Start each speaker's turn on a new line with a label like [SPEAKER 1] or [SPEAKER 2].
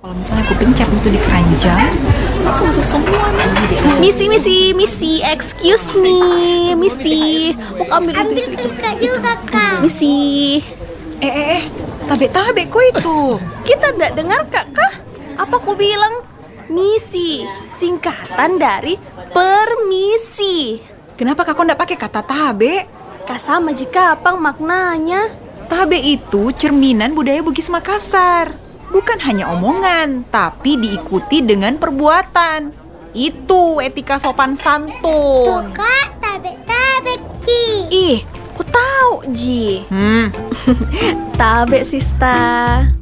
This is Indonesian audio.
[SPEAKER 1] Kalau misalnya aku pencet itu di keranjang, langsung masuk semua nih.
[SPEAKER 2] Misi, excuse me, Misi. Mau ambil itu.
[SPEAKER 3] Kak juga kak.
[SPEAKER 2] Misi,
[SPEAKER 1] Tabe kok itu.
[SPEAKER 2] kita ndak dengar kak kah? Apa aku bilang? Misi, singkatan dari permisi.
[SPEAKER 1] Kenapa kakak ndak pakai kata tabe?
[SPEAKER 2] Kak sama jika apa maknanya?
[SPEAKER 1] Tabe itu cerminan budaya Bugis Makassar. Bukan hanya omongan, tapi diikuti dengan perbuatan. Itu etika sopan
[SPEAKER 3] Tuh
[SPEAKER 1] santun.
[SPEAKER 3] kak, tabe ki.
[SPEAKER 2] Ih, aku tahu Ji. Tabe sista.